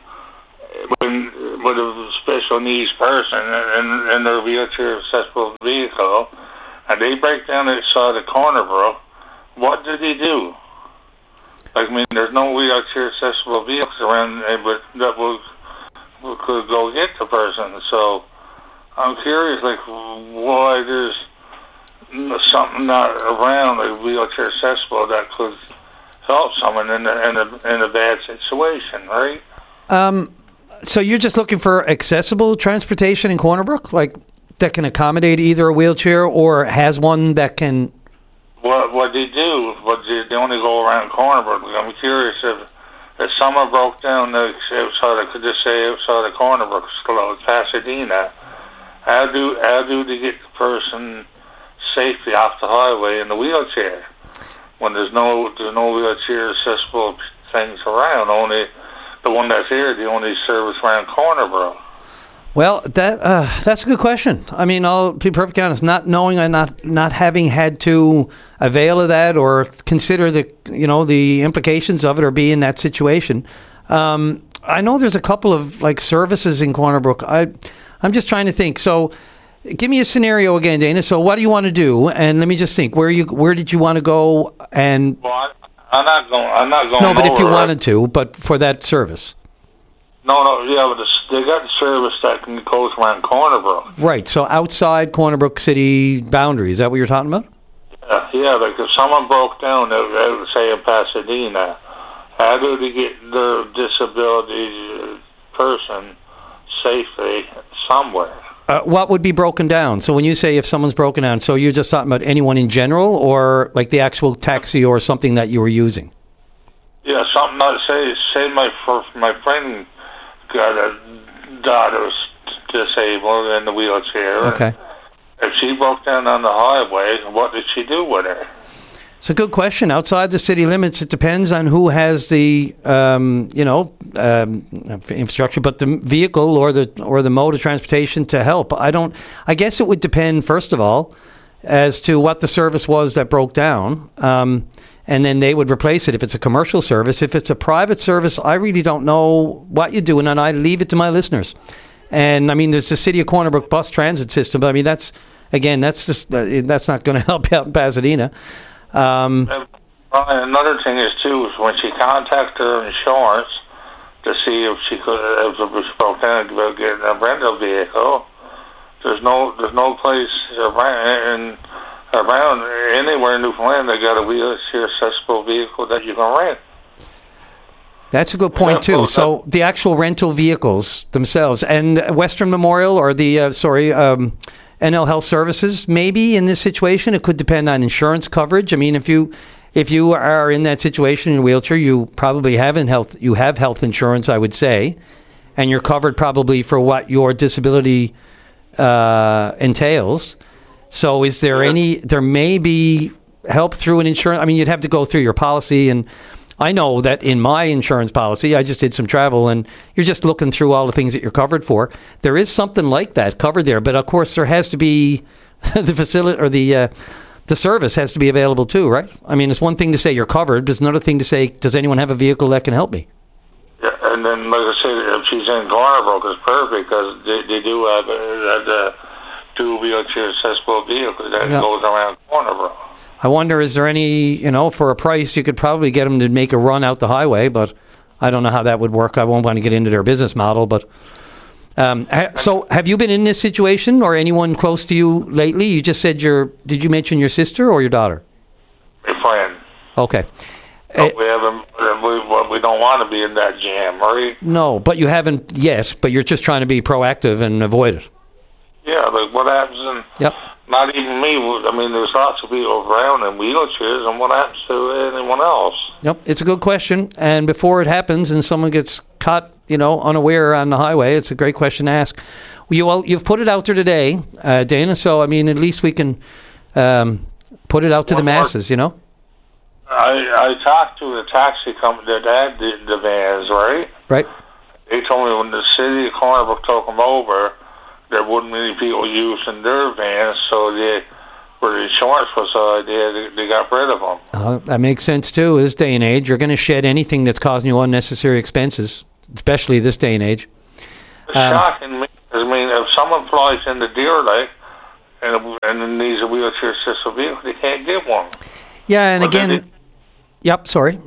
with a special needs person in their wheelchair accessible vehicle, and they break down outside of Corner Brook, what do they do? I mean, there's no wheelchair accessible vehicles around that could go get the person. So I'm curious, like, why there's something not around, like wheelchair accessible, that could help someone in a bad situation, right? So you're just looking for accessible transportation in Corner Brook, like that can accommodate either a wheelchair or has one that can. What they do, they only go around Corner Brook. I'm curious if someone broke down outside, I could just say outside of Corner Brook, Pasadena. How do they get the person safely off the highway in the wheelchair when there's no wheelchair accessible things around? Only the one that's here, the only service around Corner Brook. Well, that's a good question. I mean, I'll be perfectly honest. Not knowing and not having had to avail of that or consider the implications of it or be in that situation. I know there's a couple of like services in Corner Brook. I'm just trying to think. So, give me a scenario again, Dana. So, what do you want to do? And let me just think. Where did you want to go? And well, I'm not going. No, but if you wanted to, but for that service. No, yeah, but they got the service that can go around Corner Brook. Right, so outside Corner Brook city boundary, is that what you're talking about? Yeah, like if someone broke down, say in Pasadena, how do they get their disability person safely somewhere? What would be broken down? So when you say if someone's broken down, so you're just talking about anyone in general or like the actual taxi or something that you were using? Yeah, something like, say my friend got a daughter disabled in the wheelchair. Okay. If she broke down on the highway, what did she do with her? It's a good question. Outside the city limits, it depends on who has the infrastructure, but the vehicle or the mode of transportation to help. I guess it would depend, first of all, as to what the service was that broke down. And then they would replace it if it's a commercial service. If it's a private service, I really don't know what you do, and I leave it to my listeners. And I mean, there's the City of Corner Brook bus transit system, but I mean, that's not going to help out in Pasadena. Another thing is too, is when she contacted her insurance to see if she broke down about getting a rental vehicle, there's no place around anywhere in Newfoundland that got a wheelchair accessible vehicle that you can rent. That's a good point too. So the actual rental vehicles themselves, and Western Memorial or the NL Health Services, maybe in this situation, it could depend on insurance coverage. I mean, if you are in that situation in a wheelchair, you probably have health insurance, I would say, and you're covered probably for what your disability entails. So is there there may be help through an insurance? I mean, you'd have to go through your policy. And I know that in my insurance policy, I just did some travel and you're just looking through all the things that you're covered for. There is something like that covered there. But of course, there has to be the facility or the service has to be available too, right? I mean, it's one thing to say you're covered. There's another thing to say, does anyone have a vehicle that can help me? Yeah, and then, like I said, if she's in Corner Brook, it's perfect because they do have the two wheelchair accessible vehicles that goes around Corner Brook. I wonder, is there any, for a price, you could probably get them to make a run out the highway, but I don't know how that would work. I won't want to get into their business model, but so have you been in this situation or anyone close to you lately? You just said did you mention your sister or your daughter? My friend. Okay. But we don't want to be in that jam, right? No, but you haven't yet, but you're just trying to be proactive and avoid it. Yeah, like what happens not even me, I mean, there's lots of people around in wheelchairs, and what happens to anyone else? Yep, it's a good question, and before it happens and someone gets caught, unaware on the highway, it's a great question to ask. You've put it out there today, Dana, so, I mean, at least we can put it out to the masses, One I talked to the taxi company that had the vans, right? Right. They told me when the city of Corner Brook took them over, there wouldn't many people using their vans, so for the insurance facility, they got rid of them. That makes sense, too. This day and age, you're going to shed anything that's causing you unnecessary expenses, especially this day and age. It's shocking me. I mean, if someone flies into Deer Lake and needs a wheelchair-assisted vehicle, they can't get one. Yeah, and again... Yep, sorry.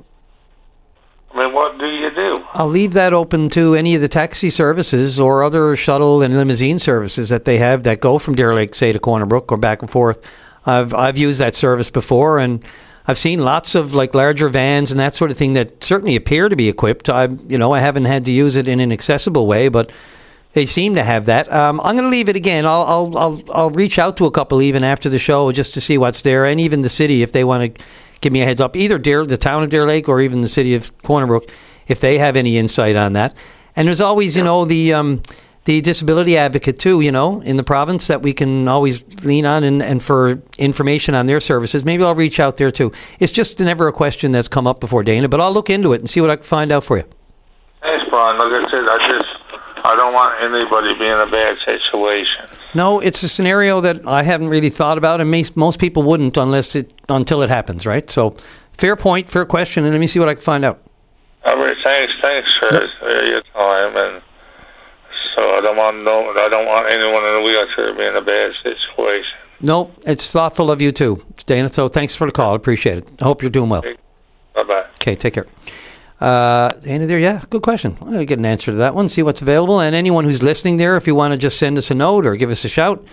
I mean, what do you do? I'll leave that open to any of the taxi services or other shuttle and limousine services that they have that go from Deer Lake, say, to Corner Brook or back and forth. I've used that service before, and I've seen lots of like larger vans and that sort of thing that certainly appear to be equipped. I haven't had to use it in an accessible way, but they seem to have that. I'm going to leave it again. I'll reach out to a couple even after the show just to see what's there, and even the city if they want to give me a heads up, either the town of Deer Lake or even the city of Corner Brook, if they have any insight on that. And there's always, the disability advocate too, in the province that we can always lean on and for information on their services. Maybe I'll reach out there too. It's just never a question that's come up before, Dana, but I'll look into it and see what I can find out for you. Thanks, Brian. Like I said, I don't want anybody being in a bad situation. No, it's a scenario that I haven't really thought about, and most people wouldn't until it happens, right? So, fair point, fair question, and let me see what I can find out. All right, thanks for your time, and so I don't want anyone in a wheelchair to be in a bad situation. Nope, it's thoughtful of you too, Dana. So, thanks for the call. I appreciate it. I hope you're doing well. Bye-bye. Okay, take care. Dana there, yeah, good question. I'll get an answer to that one, see what's available. And anyone who's listening there, if you want to just send us a note or give us a shout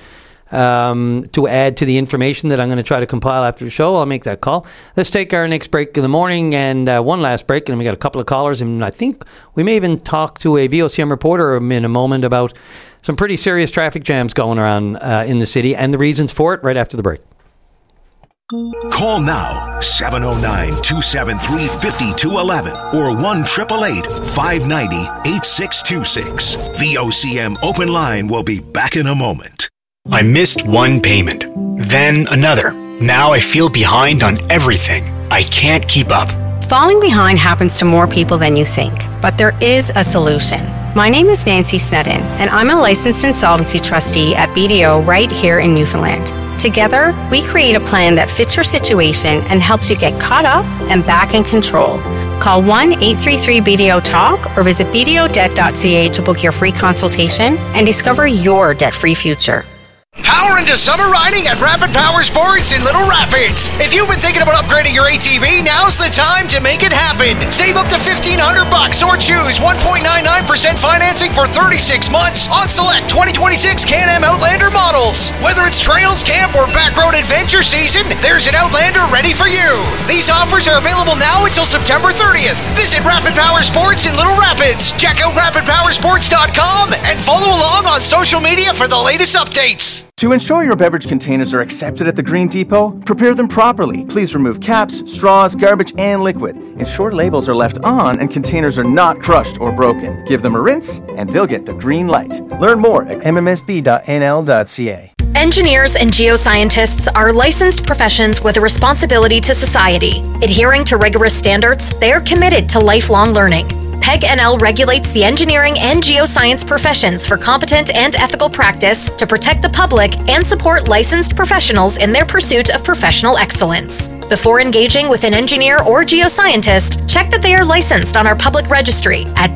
to add to the information that I'm going to try to compile after the show, I'll make that call. Let's take our next break in the morning and one last break, and we got a couple of callers. And I think we may even talk to a VOCM reporter in a moment about some pretty serious traffic jams going around in the city and the reasons for it right after the break. Call now, 709-273-5211 or 1-888-590-8626. VOCM Open Line will be back in a moment. I missed one payment, then another. Now I feel behind on everything. I can't keep up. Falling behind happens to more people than you think, but there is a solution. My name is Nancy Snedden, and I'm a licensed insolvency trustee at BDO right here in Newfoundland. Together, we create a plan that fits your situation and helps you get caught up and back in control. Call 1-833-BDO-TALK or visit bdodebt.ca to book your free consultation and discover your debt-free future. Power into summer riding at Rapid Power Sports in Little Rapids. If you've been thinking about upgrading your ATV, now's the time to make it happen. Save up to $1,500 or choose 1.99% financing for 36 months on select 2026 Can-Am Outlander models. Whether it's trails, camp, or backroad adventure season, there's an Outlander ready for you. These offers are available now until September 30th. Visit Rapid Power Sports in Little Rapids. Check out rapidpowersports.com and follow along on social media for the latest updates. To ensure your beverage containers are accepted at the Green Depot, prepare them properly. Please remove caps, straws, garbage, and liquid. Ensure labels are left on and containers are not crushed or broken. Give them a rinse and they'll get the green light. Learn more at mmsb.nl.ca. Engineers and geoscientists are licensed professions with a responsibility to society. Adhering to rigorous standards, they are committed to lifelong learning. PEG NL regulates the engineering and geoscience professions for competent and ethical practice to protect the public and support licensed professionals in their pursuit of professional excellence. Before engaging with an engineer or geoscientist, check that they are licensed on our public registry at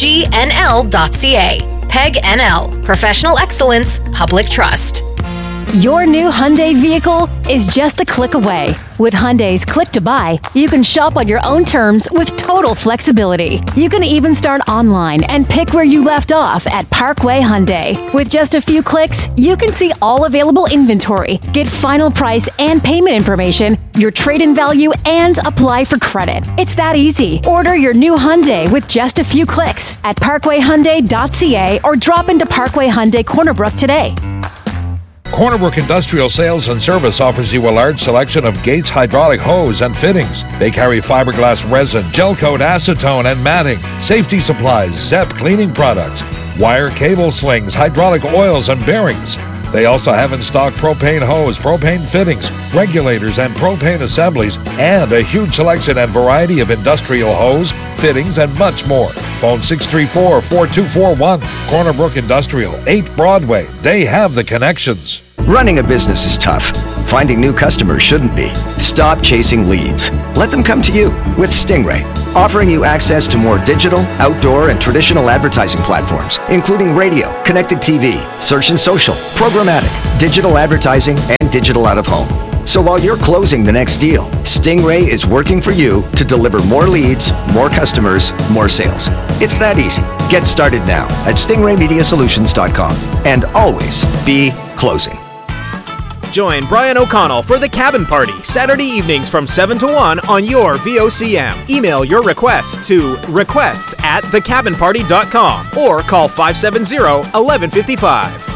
pegnl.ca. PEG NL, Professional Excellence, Public Trust. Your new Hyundai vehicle is just a click away. With Hyundai's Click to Buy, you can shop on your own terms with total flexibility. You can even start online and pick where you left off at Parkway Hyundai. With just a few clicks, you can see all available inventory, get final price and payment information, your trade-in value, and apply for credit. It's that easy. Order your new Hyundai with just a few clicks at parkwayhyundai.ca or drop into Parkway Hyundai Corner Brook today. Corner Brook Industrial Sales and Service offers you a large selection of Gates hydraulic hose and fittings. They carry fiberglass resin, gel coat, acetone, and matting, safety supplies, ZEP cleaning products, wire cable slings, hydraulic oils, and bearings. They also have in stock propane hose, propane fittings, regulators, and propane assemblies, and a huge selection and variety of industrial hose, fittings, and much more. Phone 634-4241. Corner Brook Industrial, 8 Broadway. They have the connections. Running a business is tough. Finding new customers shouldn't be. Stop chasing leads. Let them come to you with Stingray, offering you access to more digital, outdoor, and traditional advertising platforms, including radio, connected TV, search and social, programmatic, digital advertising, and digital out-of-home. So while you're closing the next deal, Stingray is working for you to deliver more leads, more customers, more sales. It's that easy. Get started now at stingraymediasolutions.com and always be closing. Join Brian O'Connell for the Cabin Party, Saturday evenings from 7 to 1 on your VOCM. Email your requests to requests@thecabinparty.com or call 570-1155.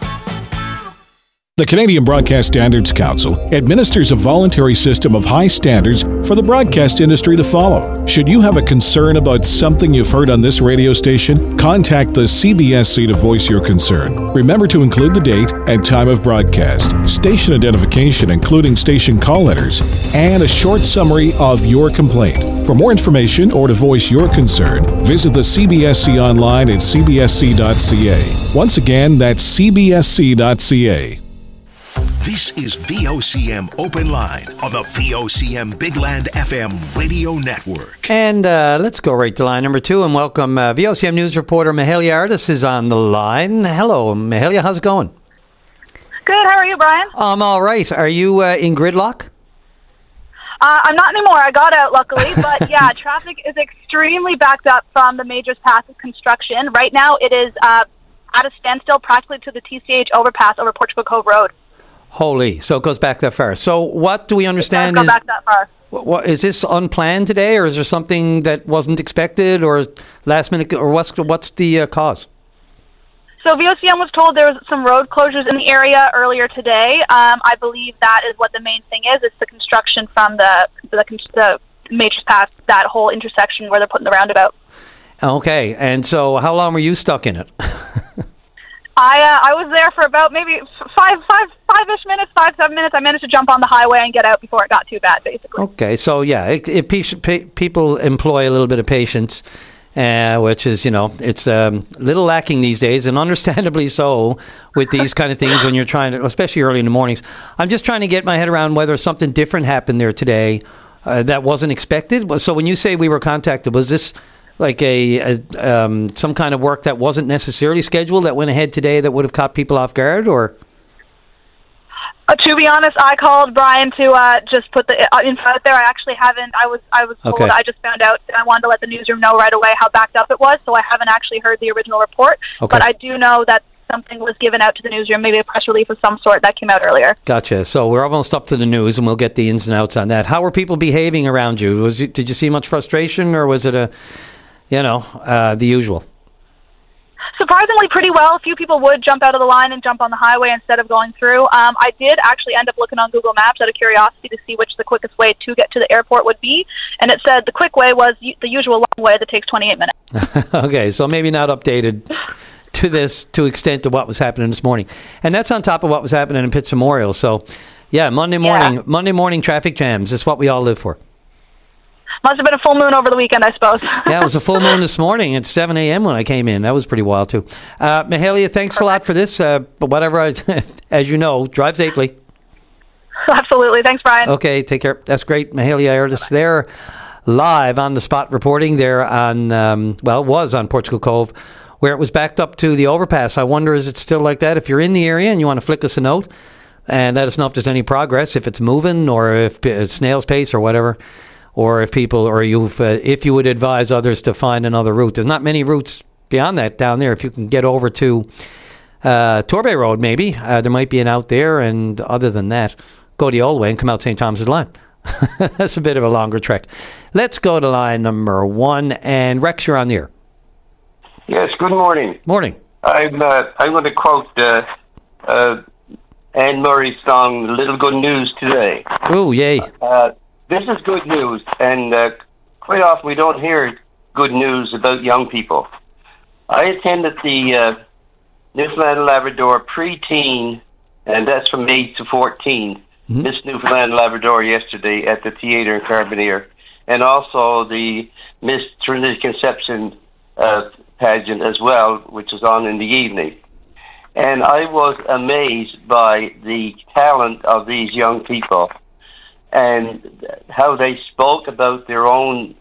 The Canadian Broadcast Standards Council administers a voluntary system of high standards for the broadcast industry to follow. Should you have a concern about something you've heard on this radio station, contact the CBSC to voice your concern. Remember to include the date and time of broadcast, station identification including station call letters, and a short summary of your complaint. For more information or to voice your concern, visit the CBSC online at cbsc.ca. Once again, that's cbsc.ca. This is VOCM Open Line on the VOCM Big Land FM radio network. And let's go right to line number 2 and welcome VOCM News reporter Mahalia Artis is on the line. Hello, Mahalia. How's it going? Good. How are you, Brian? I'm all right. Are you in gridlock? I'm not anymore. I got out, luckily. But, yeah, traffic is extremely backed up from the Majors Pass construction. Right now it is at a standstill practically to the TCH overpass over Portugal Cove Road. Holy, so it goes back that far. So what do we understand is... back that far. What, is this unplanned today, or is there something that wasn't expected, or last minute, or what's the cause? So VOCM was told there was some road closures in the area earlier today. I believe that is what the main thing is. It's the construction from the Majors Pass, that whole intersection where they're putting the roundabout. Okay, and so how long were you stuck in it? I was there for about maybe 5-ish minutes, 5-7 minutes. I managed to jump on the highway and get out before it got too bad, basically. Okay, so yeah, people employ a little bit of patience, which is, it's a little lacking these days, and understandably so with these kind of things when you're trying to, especially early in the mornings. I'm just trying to get my head around whether something different happened there today that wasn't expected. So when you say we were contacted, was this like some kind of work that wasn't necessarily scheduled that went ahead today that would have caught people off guard, or? To be honest, I called Brian to just put the info out there. I actually haven't. I was told. Okay. I just found out, and I wanted to let the newsroom know right away how backed up it was. So I haven't actually heard the original report. Okay. But I do know that something was given out to the newsroom, maybe a press release of some sort that came out earlier. Gotcha. So we're almost up to the news, and we'll get the ins and outs on that. How were people behaving around you? Did you see much frustration, or was it the usual? Surprisingly, pretty well. A few people would jump out of the line and jump on the highway instead of going through. I did actually end up looking on Google Maps out of curiosity to see which the quickest way to get to the airport would be, and it said the quick way was the usual long way that takes 28 minutes. Okay, so maybe not updated to extent to what was happening this morning, and that's on top of what was happening in Pitts Memorial. So, yeah, Monday morning traffic jams is what we all live for. Must have been a full moon over the weekend, I suppose. Yeah, it was a full moon this morning at 7 a.m. when I came in. That was pretty wild, too. Mahalia, thanks a lot for this. But whatever, as you know, drive safely. Absolutely. Thanks, Brian. Okay, take care. That's great. Mahalia Artis there, live on the spot reporting there on, was on Portugal Cove, where it was backed up to the overpass. I wonder, is it still like that? If you're in the area and you want to flick us a note and let us know if there's any progress, if it's moving or if it's snail's pace or whatever. Or if you would advise others to find another route. There's not many routes beyond that down there. If you can get over to Torbay Road, maybe there might be an out there. And other than that, go the old way and come out St. Thomas's Line. That's a bit of a longer trek. Let's go to line number 1. And Rex, you're on the air. Yes. Good morning. Morning. I'm going to quote Anne Murray's song "Little Good News" today. Oh, yay! This is good news, and quite often we don't hear good news about young people. I attended the Newfoundland and Labrador preteen, and that's from 8 to 14. Miss Newfoundland and Labrador yesterday at the theater in Carbonear, and also the Miss Trinity Conception pageant as well, which was on in the evening. And I was amazed by the talent of these young people and how they spoke about their own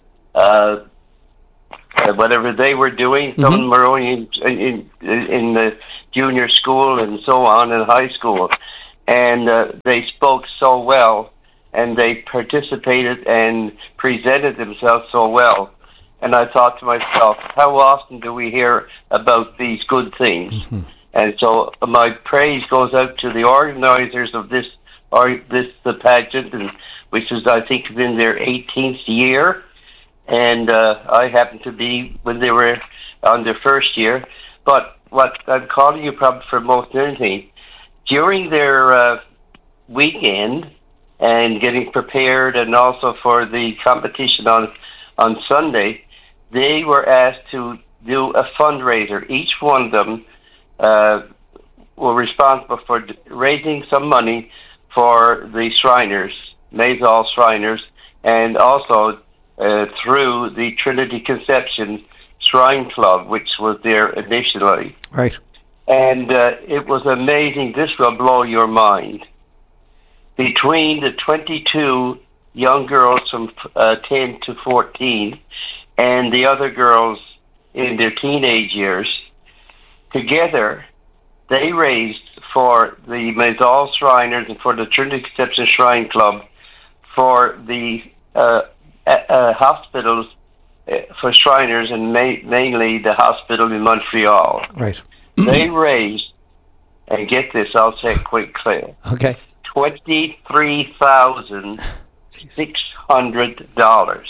whatever they were doing. Some of them were only in the junior school and so on, in high school. And they spoke so well, and they participated and presented themselves so well. And I thought to myself, how often do we hear about these good things? And so my praise goes out to the organizers of the pageant, and which is, I think, in their 18th year. And I happened to be when they were on their first year. But what I'm calling you probably for most anything, during their weekend and getting prepared, and also for the competition on Sunday, they were asked to do a fundraiser. Each one of them were responsible for raising some money for the Shriners, Maysall Shriners, and also through the Trinity Conception Shrine Club, which was there initially. Right. And it was amazing. This will blow your mind. Between the 22 young girls from 10 to 14 and the other girls in their teenage years, together they raised for the Maysall Shriners and for the Trinity Conception Shrine Club for the hospitals for Shriners, and mainly the hospital in Montreal. Right. They raised, and get this, I'll say it quick, clear. Okay. $23,600.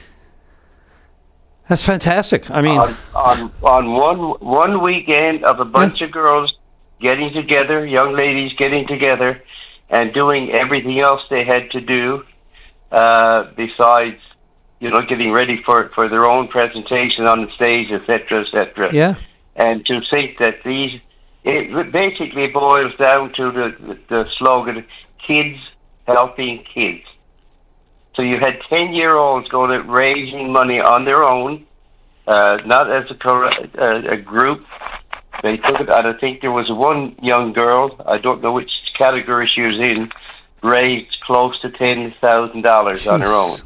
That's fantastic. I mean, on one weekend of a bunch of girls getting together, young ladies getting together, and doing everything else they had to do, besides, getting ready for their own presentation on the stage, etc., etc. Yeah. And to think that it basically boils down to the slogan, kids helping kids. So you had 10-year-olds going out raising money on their own, not as a group. They took it, and I think there was one young girl, I don't know which category she was in, raised close to $10,000 on her own.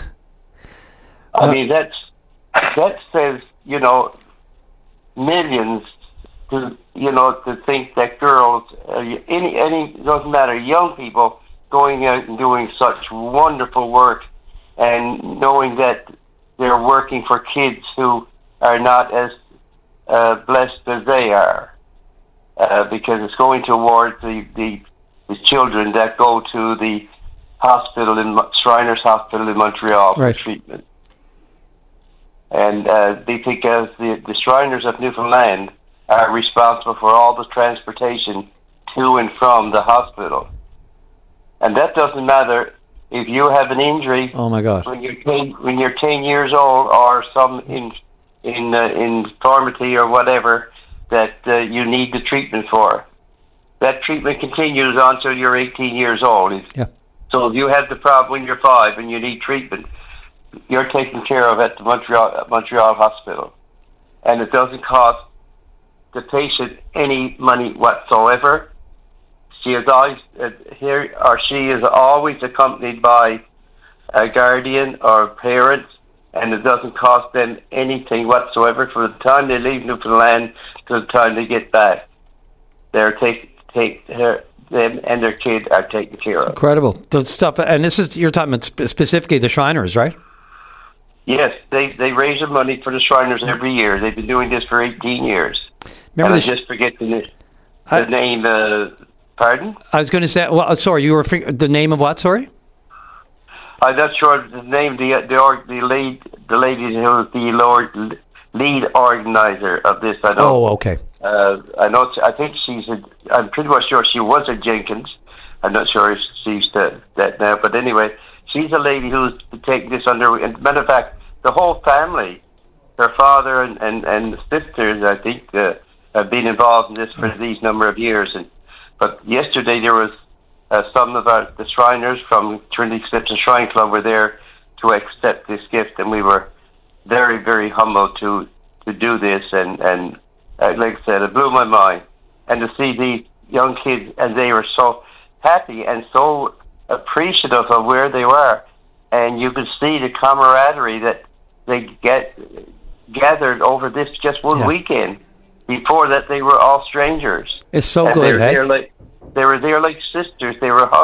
I mean, that says, millions to think that girls, any doesn't matter, young people going out and doing such wonderful work, and knowing that they're working for kids who are not as blessed as they are, because it's going towards the children that go to the hospital Shriners Hospital in Montreal for treatment. And because the Shriners of Newfoundland are responsible for all the transportation to and from the hospital. And that doesn't matter if you have an injury. Oh my God! When you're 10 years old, or some infirmity or whatever that you need the treatment for. That treatment continues on until you're 18 years old. Yeah. So if you have the problem when you're 5 and you need treatment, you're taken care of at the Montreal Hospital, and it doesn't cost the patient any money whatsoever. She is always she is always accompanied by a guardian or parents, and it doesn't cost them anything whatsoever from the time they leave Newfoundland to the time they get back. They're them and their kid are taken care of. Incredible. The stuff, and this is, you're talking about specifically the Shriners, right? Yes, they raise the money for the Shriners every year. They've been doing this for 18 years. Remember, I just forget the name. Pardon? I was going to say. Well, sorry, you were the name of what? Sorry. I'm not sure the name. The lady who is the lead organizer of this. I know. Oh, okay. I know. I think I'm pretty much sure she was at Jenkins. I'm not sure if she's that now, but anyway, she's a lady who's taking this under. As a matter of fact, the whole family, her father and sisters, I think, been involved in this for these number of years. But yesterday there was some of the Shriners from Trinity Clifton Shrine Club were there to accept this gift, and we were very, very humbled to do this. And like I said, it blew my mind. And to see these young kids, and they were so happy and so appreciative of where they were, and you could see the camaraderie that they gathered over this just one weekend. Before that, they were all strangers. It's so and good, they were there like sisters. They were